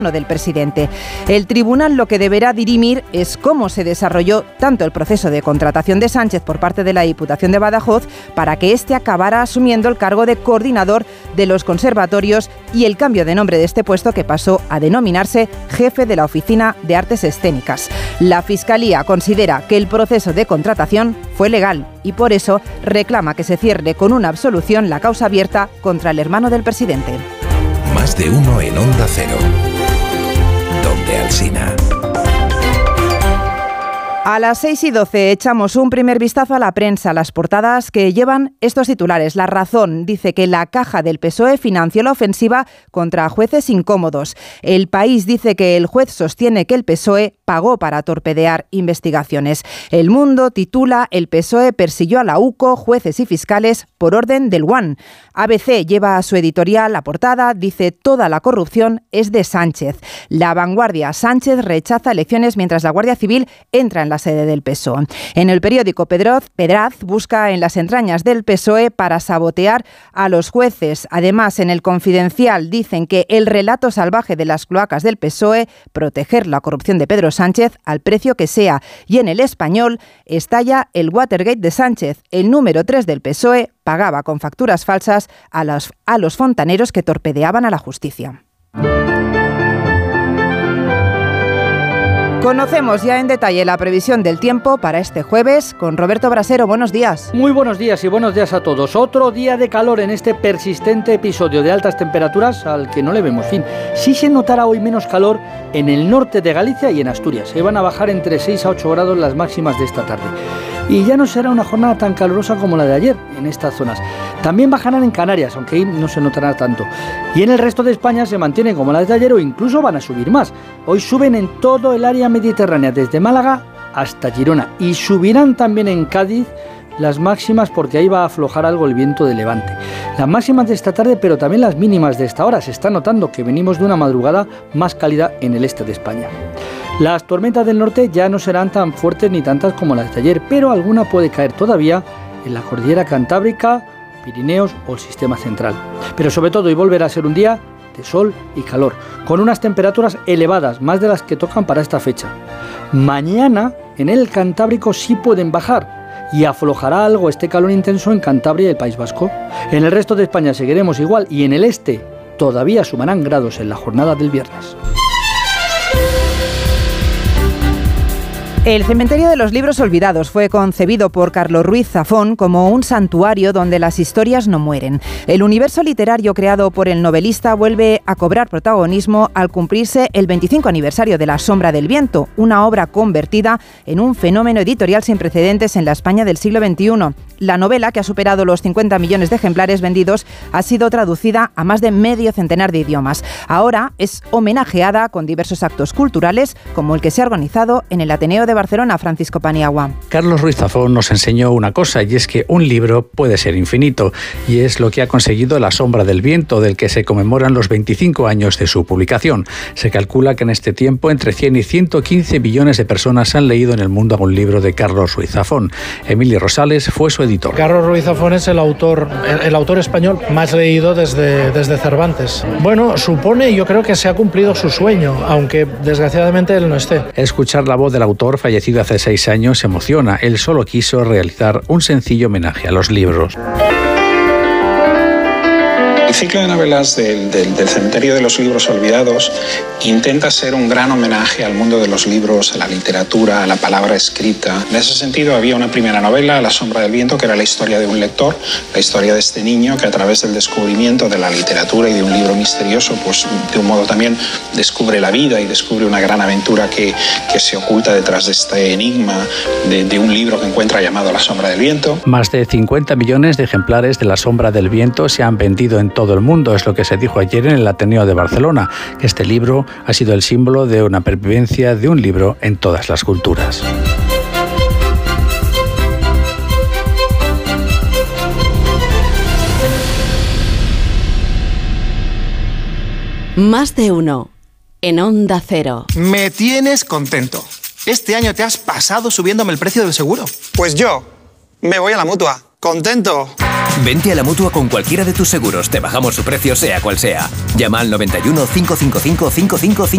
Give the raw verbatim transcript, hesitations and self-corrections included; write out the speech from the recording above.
del presidente. El tribunal lo que deberá dirimir es cómo se desarrolló tanto el proceso de contratación de Sánchez por parte de la Diputación de Badajoz para que éste acabara asumiendo el cargo de coordinador de los conservatorios y el cambio de nombre de este puesto que pasó a denominarse jefe de la Oficina de Artes Escénicas. La Fiscalía considera que el proceso de contratación fue legal y por eso reclama que se cierre con una absolución la causa abierta contra el hermano del presidente. Más de uno en Onda Cero. Donde Alsina. A las seis y doce echamos un primer vistazo a la prensa, las portadas que llevan estos titulares. La Razón dice que la caja del P S O E financió la ofensiva contra jueces incómodos. El País dice que el juez sostiene que el P S O E pagó para torpedear investigaciones. El Mundo titula: el P S O E persiguió a la U C O, jueces y fiscales por orden del One. A B C lleva a su editorial la portada, dice: toda la corrupción es de Sánchez. La Vanguardia: Sánchez rechaza elecciones mientras la Guardia Civil entra en la sede del P S O E. En el periódico Pedroz, Pedraz busca en las entrañas del P S O E para sabotear a los jueces. Además, en el Confidencial dicen que el relato salvaje de las cloacas del P S O E, proteger la corrupción de Pedro Sánchez al precio que sea. Y en el Español estalla el Watergate de Sánchez. El número tres del P S O E pagaba con facturas falsas a los, a los fontaneros que torpedeaban a la justicia. Conocemos ya en detalle la previsión del tiempo para este jueves con Roberto Brasero. Buenos días. Muy buenos días y buenos días a todos. Otro día de calor en este persistente episodio de altas temperaturas al que no le vemos fin. Sí se notará hoy menos calor en el norte de Galicia y en Asturias. Se van a bajar entre seis a ocho grados las máximas de esta tarde. Y ya no será una jornada tan calurosa como la de ayer en estas zonas. También bajarán en Canarias, aunque ahí no se notará tanto. Y en el resto de España se mantienen como las de ayer o incluso van a subir más. Hoy suben en todo el área mediterránea, desde Málaga hasta Girona. Y subirán también en Cádiz las máximas porque ahí va a aflojar algo el viento de levante. Las máximas de esta tarde, pero también las mínimas de esta hora. Se está notando que venimos de una madrugada más cálida en el este de España. Las tormentas del norte ya no serán tan fuertes ni tantas como las de ayer, pero alguna puede caer todavía en la cordillera Cantábrica, Pirineos o el sistema central. Pero sobre todo, hoy volverá a ser un día de sol y calor, con unas temperaturas elevadas, más de las que tocan para esta fecha. Mañana en el Cantábrico sí pueden bajar y aflojará algo este calor intenso en Cantabria y el País Vasco. En el resto de España seguiremos igual y en el este todavía sumarán grados en la jornada del viernes. El Cementerio de los Libros Olvidados fue concebido por Carlos Ruiz Zafón como un santuario donde las historias no mueren. El universo literario creado por el novelista vuelve a cobrar protagonismo al cumplirse el veinticinco aniversario de La Sombra del Viento, una obra convertida en un fenómeno editorial sin precedentes en la España del siglo veintiuno. La novela, que ha superado los cincuenta millones de ejemplares vendidos, ha sido traducida a más de medio centenar de idiomas. Ahora es homenajeada con diversos actos culturales, como el que se ha organizado en el Ateneo de Barcelona. Francisco Paniagua. Carlos Ruiz Zafón nos enseñó una cosa, y es que un libro puede ser infinito, y es lo que ha conseguido La Sombra del Viento, del que se conmemoran los veinticinco años de su publicación. Se calcula que en este tiempo entre cien y ciento quince millones de personas han leído en el mundo un libro de Carlos Ruiz Zafón. Emilio Rosales fue su editor. Carlos Ruiz Zafón es el autor, el, el autor español más leído desde, desde Cervantes. Bueno, supone, yo creo que se ha cumplido su sueño, aunque desgraciadamente él no esté. Escuchar la voz del autor, fallecido hace seis años, emociona. Él solo quiso realizar un sencillo homenaje a los libros. El ciclo de novelas del, del, del Cementerio de los Libros Olvidados intenta ser un gran homenaje al mundo de los libros, a la literatura, a la palabra escrita. En ese sentido había una primera novela, La Sombra del Viento, que era la historia de un lector, la historia de este niño que a través del descubrimiento de la literatura y de un libro misterioso, pues de un modo también descubre la vida y descubre una gran aventura que, que se oculta detrás de este enigma de, de un libro que encuentra llamado La Sombra del Viento. Más de cincuenta millones de ejemplares de La Sombra del Viento se han vendido en todo el mundo, es lo que se dijo ayer en el Ateneo de Barcelona, que este libro ha sido el símbolo de una pervivencia de un libro en todas las culturas. Más de uno en Onda Cero. Me tienes contento. Este año te has pasado subiéndome el precio del seguro. Pues yo me voy a la Mutua. ¡Contento! Vente a la Mutua con cualquiera de tus seguros. Te bajamos su precio sea cual sea. Llama al noventa y uno, cinco cinco cinco, cinco cinco cinco.